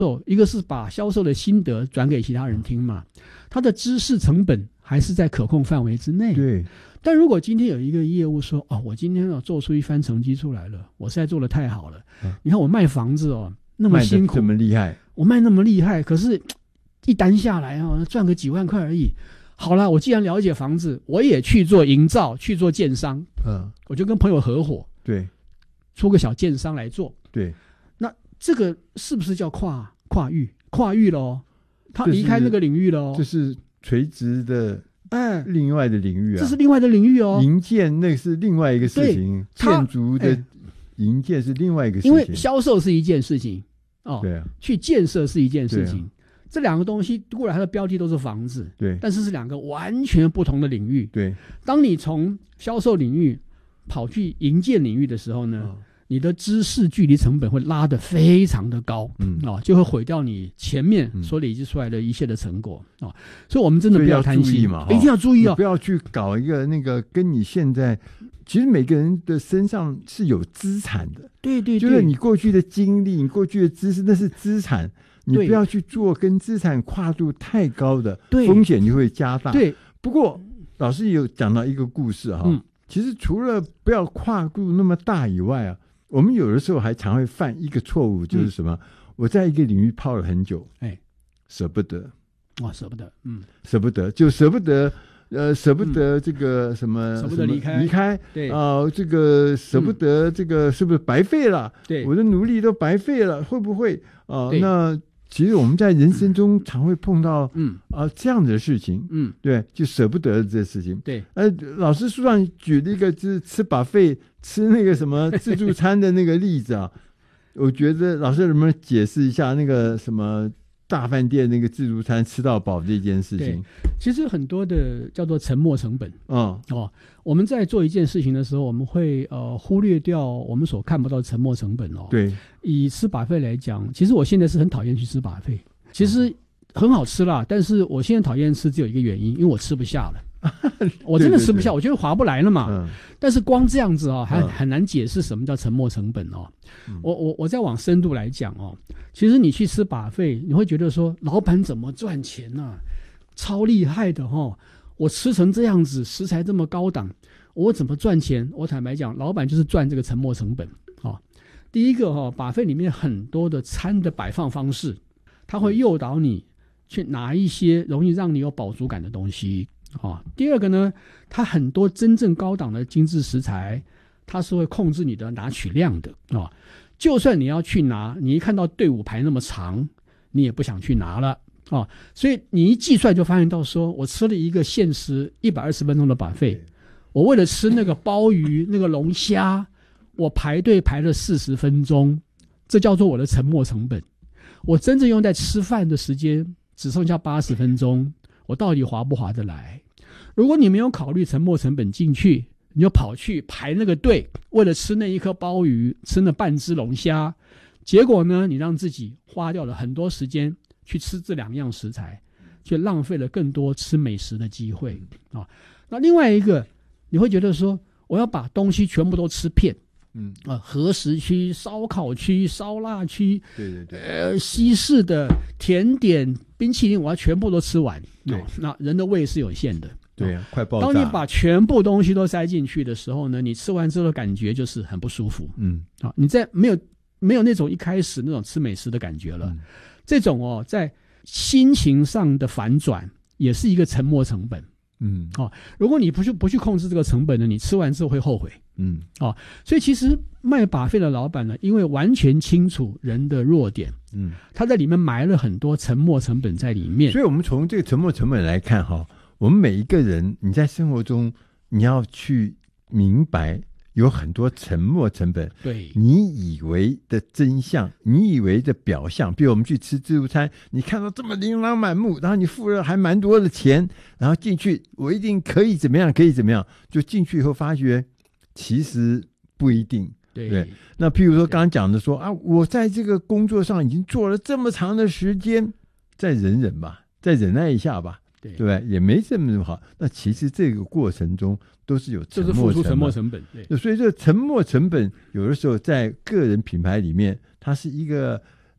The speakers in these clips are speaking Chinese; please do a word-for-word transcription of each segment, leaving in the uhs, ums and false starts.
一个是把销售的心得转给其他人听嘛，他的知识成本还是在可控范围之内。 对。 但如果今天有一个业务说，哦，我今天要做出一番成绩出来了，我实在做得太好了。嗯、你看我卖房子哦，那么辛苦， 这么厉害， 我卖那么厉害，可是一单下来哦，赚个几万块而已。好了，我既然了解房子，我也去做营造，去做建商。嗯，我就跟朋友合伙， 对， 出个小建商来做。 对， 那这个是不是叫跨跨域？跨域了哦，他离开那个领域了哦， 这是垂直的。哎，另外的领域啊， 这是另外的领域哦。 营建那是另外一个事情，建筑的营建是另外一个事情。 因为销售是一件事情哦， 对啊， 去建设是一件事情。啊、这两个东西固然它的标的都是房子， 对， 但是是两个完全不同的领域。 对， 当你从销售领域跑去营建领域的时候呢？哦，你的知识距离成本会拉得非常的高，嗯啊、哦，就会毁掉你前面所累积出来的一切的成果啊、嗯哦，所以我们真的不要贪心嘛， 一定要注意哦， 不要去搞一个那个跟你现在，其实每个人的身上是有资产的， 对对对， 就是你过去的经历、你过去的知识，那是资产，你不要去做跟资产跨度太高的，风险就会加大。 对， 不过老师有讲到一个故事哈、嗯，其实除了不要跨度那么大以外啊。我们有的时候还常会犯一个错误，就是什么？嗯、我在一个领域泡了很久，哎，舍不得， 哇，舍不得，嗯， 舍不得，就舍不得，呃，舍不得这个什么， 嗯、舍不得离开， 离开， 对啊、呃，这个舍不得，这个是不是白费了？ 对、嗯， 我的努力都白费了，会不会啊、呃？那其实我们在人生中常会碰到，嗯啊、呃、这样的事情，嗯，对，就舍不得这事情， 对。 呃，老师书上举了一个就是吃buffet吃那个什么自助餐的那个例子啊，我觉得老师能不能解释一下那个什么大饭店那个自助餐吃到饱这件事情？ 其实很多的叫做沉没成本， 嗯哦，我们在做一件事情的时候，我们会呃忽略掉我们所看不到的沉没成本哦。 对， 以吃buffet来讲，其实我现在是很讨厌去吃buffet，其实很好吃啦，但是我现在讨厌吃只有一个原因，因为我吃不下了。我真的吃不下，对对对，我觉得划不来了嘛。嗯、但是光这样子哦，还很难解释什么叫沉没成本哦。嗯、我我我再往深度来讲哦，其实你去吃buffet，你会觉得说，老板怎么赚钱啊？超厉害的哦！我吃成这样子，食材这么高档，我怎么赚钱？我坦白讲，老板就是赚这个沉没成本哦。第一个哦，buffet里面很多的餐的摆放方式，它会诱导你去拿一些容易让你有饱足感的东西。哦，第二个呢，它很多真正高档的精致食材，它是会控制你的拿取量的哦。就算你要去拿，你一看到队伍排那么长，你也不想去拿了哦。所以你一计算就发现到说，我吃了一个限时一百二十分钟的buffet，我为了吃那个鲍鱼、那个龙虾，我排队排了四十分钟，这叫做我的沉没成本。我真正用在吃饭的时间只剩下八十分钟。我到底划不划得来？如果你没有考虑沉没成本进去，你就跑去排那个队，为了吃那一颗鲍鱼，吃那半只龙虾，结果呢，你让自己花掉了很多时间去吃这两样食材，却浪费了更多吃美食的机会啊。那另外一个，你会觉得说，我要把东西全部都吃遍。嗯啊，和食区、烧烤区、烧腊区， 对对对， 呃，西式的甜点、冰淇淋，我要全部都吃完。 对、 哦，那人的胃是有限的。 对啊，快爆炸。 当你把全部东西都塞进去的时候呢，你吃完之后的感觉就是很不舒服。嗯，啊，你在没有没有那种一开始那种吃美食的感觉了。嗯、这种哦，在心情上的反转也是一个沉没成本。嗯，哦，如果你不去不去控制这个成本呢，你吃完之后会后悔。嗯，哦，所以其实卖buffet的老板呢，因为完全清楚人的弱点，嗯，他在里面埋了很多沉没成本在里面。 所以我们从这个沉没成本来看哈，我们每一个人你在生活中你要去明白有很多沉没成本， 对， 你以为的真相，你以为的表象，比如我们去吃自助餐，你看到这么琳琅满目，然后你付了还蛮多的钱，然后进去我一定可以怎么样可以怎么样，就进去以后发觉其实不一定。 对, 对，那譬如说刚刚讲的说啊，我在这个工作上已经做了这么长的时间，再忍忍吧，再忍耐一下吧， 对, 对不对？也没这么好。那其实这个过程中都是有沉没成本， 就是付出沉没成本。对， 所以这个沉没成本有的时候在个人品牌里面，它是一个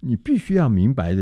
你必须要明白的